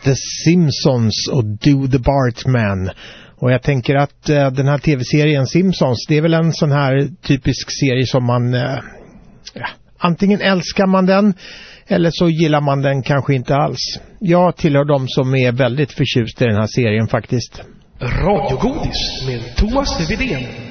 The Simpsons och Do the Bartman. Och jag tänker att den här tv-serien Simpsons, det är väl en sån här typisk serie som man antingen älskar man den eller så gillar man den kanske inte alls. Jag tillhör de som är väldigt förtjust i den här serien faktiskt. Radiogodis med Thomas Widén.